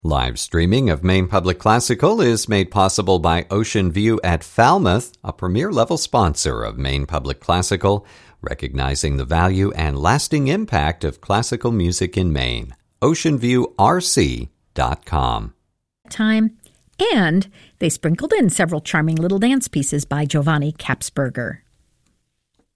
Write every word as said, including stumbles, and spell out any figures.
Live streaming of Maine Public Classical is made possible by Ocean View at Falmouth, a premier-level sponsor of Maine Public Classical, recognizing the value and lasting impact of classical music in Maine. ocean view r c dot com. Time, and they sprinkled in several charming little dance pieces by Giovanni Capsberger.